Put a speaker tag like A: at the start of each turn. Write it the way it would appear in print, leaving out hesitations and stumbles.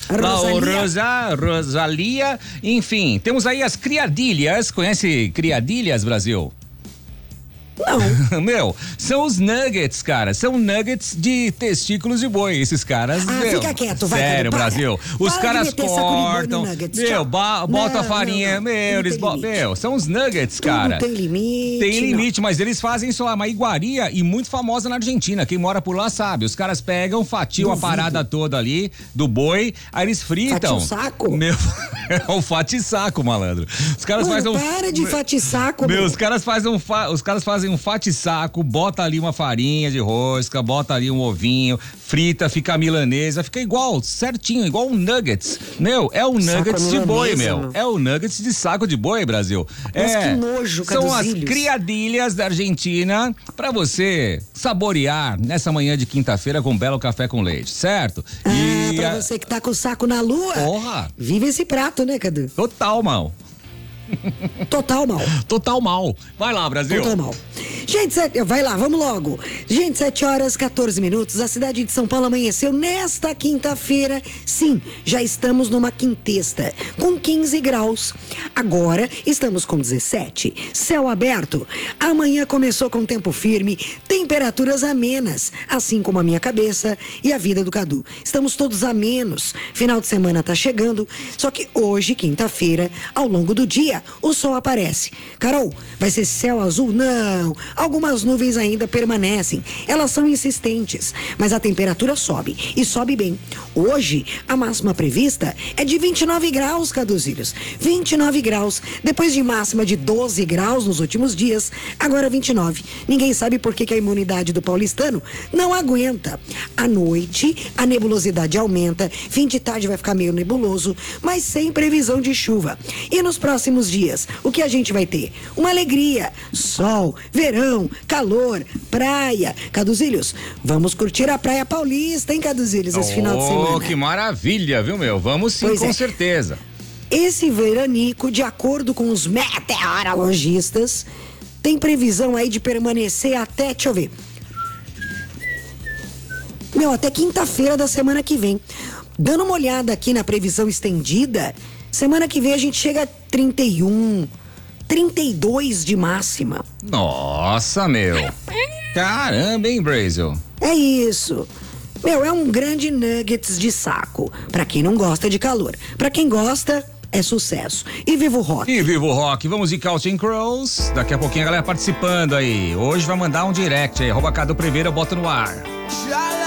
A: Lá o Rosalia, enfim, temos aí as criadilhas. Conhece criadilhas, Brasil?
B: Não.
A: Meu, são os nuggets, cara. São nuggets de testículos de boi. Esses caras. Meu,
B: fica quieto, vai.
A: Sério,
B: para.
A: Brasil. Os
B: Para
A: caras cortam. Meu, bota a farinha.
B: Não.
A: Meu, eles botam. Meu, são os nuggets, cara.
B: Tem limite.
A: Tem limite, mas eles fazem só uma iguaria e muito famosa na Argentina. Quem mora por lá sabe. Os caras pegam, fatiam a parada toda ali do boi, aí eles fritam.
B: Fatisaco?
A: Meu, é o fatisaco, malandro. Os caras fazem
B: para de fatisaco,
A: meu. Os caras fazem um fatisaco, bota ali uma farinha de rosca, bota ali um ovinho, frita, fica a milanesa, fica igual, certinho, igual um nuggets. Meu, é um nuggets de boi, meu. É o nuggets de saco de boi, Brasil.
B: Mas que nojo,
A: são as criadilhas da Argentina pra você saborear nessa manhã de quinta-feira com um belo café com leite, certo?
B: Pra você que tá com o saco na lua.
A: Porra!
B: Vive esse prato, né, Cadu?
A: Total mal. Total mal. Vai lá, Brasil.
B: Total mal. Gente, vai lá, vamos logo. Gente, 7h14. A cidade de São Paulo amanheceu nesta quinta-feira. Sim, já estamos numa quintesta, com 15 graus. Agora estamos com 17. Céu aberto. Amanhã começou com tempo firme, temperaturas amenas, assim como a minha cabeça e a vida do Cadu. Estamos todos amenos. Final de semana tá chegando, só que hoje, quinta-feira, ao longo do dia, o sol aparece. Carol, vai ser céu azul? Não. Algumas nuvens ainda permanecem. Elas são insistentes, mas a temperatura sobe e sobe bem. Hoje, a máxima prevista é de 29 graus, Caduzílios. 29 graus. Depois de máxima de 12 graus nos últimos dias, agora 29. Ninguém sabe por que a imunidade do paulistano não aguenta. À noite, a nebulosidade aumenta. Fim de tarde vai ficar meio nebuloso, mas sem previsão de chuva. E nos próximos dias, o que a gente vai ter? Uma alegria, sol, verão, calor, praia. Caduzílios, vamos curtir a Praia Paulista, hein, Caduzílios, esse final de semana.
A: Que maravilha, viu, meu? Vamos sim, com certeza.
B: Esse veranico, de acordo com os meteorologistas, tem previsão aí de permanecer até, deixa eu ver, até quinta-feira da semana que vem. Dando uma olhada aqui na previsão estendida, semana que vem a gente chega a 31, 32 de máxima.
A: Nossa, meu. Caramba, hein, Brasil?
B: É isso. É um grande nuggets de saco. Pra quem não gosta de calor. Pra quem gosta, é sucesso. E viva o rock.
A: E viva o rock. Vamos de Counting Crows. Daqui a pouquinho a galera participando aí. Hoje vai mandar um direct aí. @Cadu Primeiro, eu boto no ar.